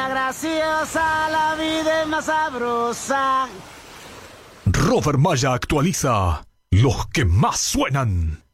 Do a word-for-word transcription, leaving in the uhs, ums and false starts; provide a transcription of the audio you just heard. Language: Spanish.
vida graciosa, la vida es más sabrosa. Robert Maya actualiza los que más suenan.